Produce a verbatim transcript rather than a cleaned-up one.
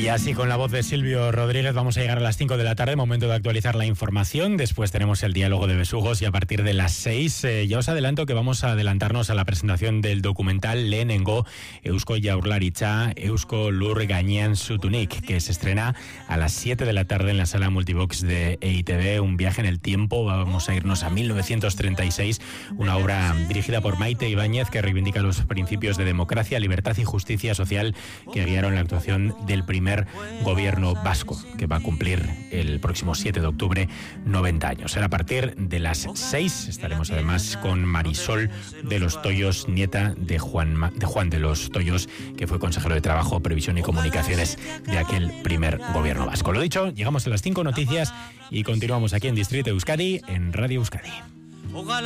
Y así con la voz de Silvio Rodríguez vamos a llegar a las cinco de la tarde, momento de actualizar la información. Después tenemos el diálogo de besugos y a partir de las seis eh, ya os adelanto que vamos a adelantarnos a la presentación del documental Lehenengo Eusko Jaurlaritza, Eusko Lur Gainean Zutunik, que se estrena a las siete de la tarde en la sala Multivox de E I Te Be. Un viaje en el tiempo, vamos a irnos a mil novecientos treinta y seis, una obra dirigida por Maite Ibáñez que reivindica los principios de democracia, libertad y justicia social que guiaron la actuación del primer gobierno vasco, que va a cumplir el próximo siete de octubre noventa años. Será a partir de las seis, estaremos además con Marisol de los Toyos, nieta de Juan, de Juan de los Toyos, que fue consejero de Trabajo, Previsión y Comunicaciones de aquel primer gobierno vasco. Lo dicho, llegamos a las cinco noticias y continuamos aquí en Distrito Euskadi, en Radio Euskadi.